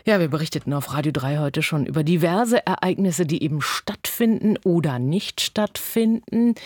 Ja, wir berichteten auf Radio 3 heute schon über diverse Ereignisse, die eben stattfinden oder nicht stattfinden.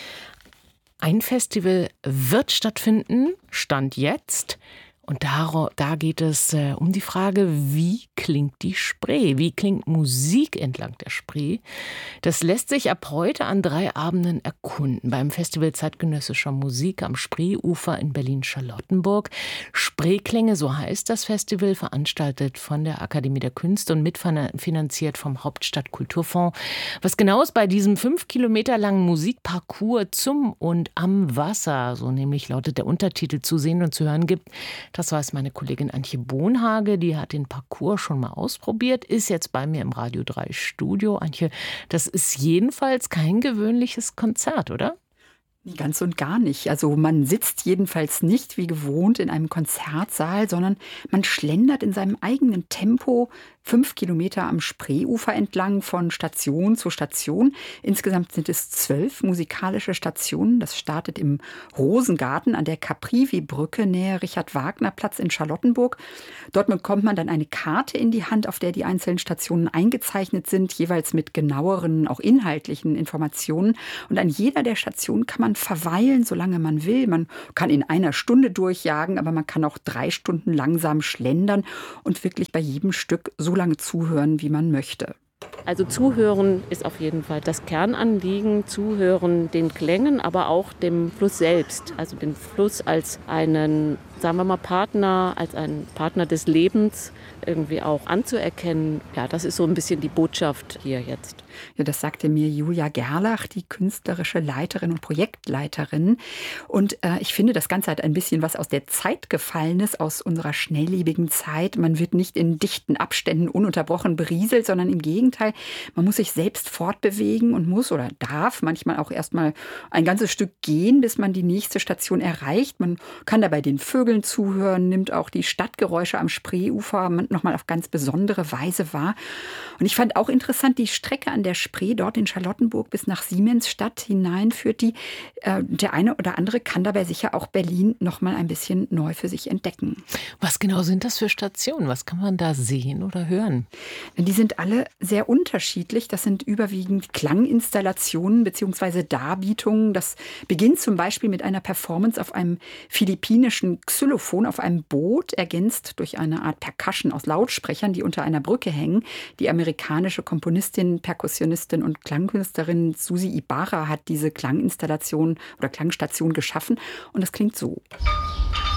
Ein Festival wird stattfinden, Stand jetzt. Und da geht es um die Frage, wie klingt die Spree? Wie klingt Musik entlang der Spree? Das lässt sich ab heute an 3 Abenden erkunden. Beim Festival zeitgenössischer Musik am Spreeufer in Berlin-Charlottenburg. Spreeklänge, so heißt das Festival, veranstaltet von der Akademie der Künste und mitfinanziert vom Hauptstadtkulturfonds. Was genau es bei diesem 5 Kilometer langen Musikparcours zum und am Wasser, so nämlich lautet der Untertitel, zu sehen und zu hören gibt, das weiß meine Kollegin Antje Bohnhage, die hat den Parcours schon mal ausprobiert, ist jetzt bei mir im Radio 3 Studio. Antje, das ist jedenfalls kein gewöhnliches Konzert, oder? Ganz und gar nicht. Also man sitzt jedenfalls nicht wie gewohnt in einem Konzertsaal, sondern man schlendert in seinem eigenen Tempo 5 Kilometer am Spreeufer entlang von Station zu Station. Insgesamt sind es 12 musikalische Stationen. Das startet im Rosengarten an der Caprivi-Brücke nähe Richard-Wagner-Platz in Charlottenburg. Dort bekommt man dann eine Karte in die Hand, auf der die einzelnen Stationen eingezeichnet sind, jeweils mit genaueren, auch inhaltlichen Informationen. Und an jeder der Stationen kann man verweilen, solange man will. Man kann in einer Stunde durchjagen, aber man kann auch 3 Stunden langsam schlendern und wirklich bei jedem Stück so lange zuhören, wie man möchte. Also zuhören ist auf jeden Fall das Kernanliegen. Zuhören den Klängen, aber auch dem Fluss selbst. Also den Fluss als einen, sagen wir mal, Partner, als einen Partner des Lebens irgendwie auch anzuerkennen. Ja, das ist so ein bisschen die Botschaft hier jetzt. Ja, das sagte mir Julia Gerlach, die künstlerische Leiterin und Projektleiterin. Und ich finde, das Ganze hat ein bisschen was aus der Zeit Gefallenes, aus unserer schnelllebigen Zeit. Man wird nicht in dichten Abständen ununterbrochen berieselt, sondern im Gegenteil, man muss sich selbst fortbewegen und muss oder darf manchmal auch erstmal ein ganzes Stück gehen, bis man die nächste Station erreicht. Man kann dabei den Vögeln zuhören, nimmt auch die Stadtgeräusche am Spreeufer nochmal auf ganz besondere Weise wahr. Und ich fand auch interessant, die Strecke an der Spree dort in Charlottenburg bis nach Siemensstadt hineinführt, der eine oder andere kann dabei sicher auch Berlin noch mal ein bisschen neu für sich entdecken. Was genau sind das für Stationen? Was kann man da sehen oder hören? Die sind alle sehr unterschiedlich. Das sind überwiegend Klanginstallationen bzw. Darbietungen. Das beginnt zum Beispiel mit einer Performance auf einem philippinischen Xylophon auf einem Boot, ergänzt durch eine Art Percussion aus Lautsprechern, die unter einer Brücke hängen. Die amerikanische Komponistin, Perkussionistin und Klangkünstlerin Susi Ibarra hat diese Klanginstallation oder Klangstation geschaffen und das klingt so.